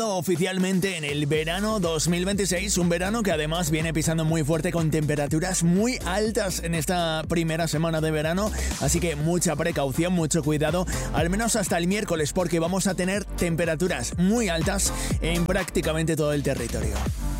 Oficialmente en el verano 2026, un verano que además viene pisando muy fuerte con temperaturas muy altas en esta primera semana de verano, así que mucha precaución, mucho cuidado, al menos hasta el miércoles, porque vamos a tener temperaturas muy altas en prácticamente todo el territorio.